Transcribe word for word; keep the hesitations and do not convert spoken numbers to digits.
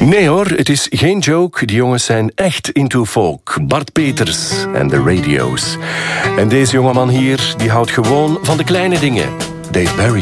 Nee hoor, het is geen joke. Die jongens zijn echt into folk. Bart Peters en de Radio's. En deze jongeman hier, die houdt gewoon van de kleine dingen. Dave Barry.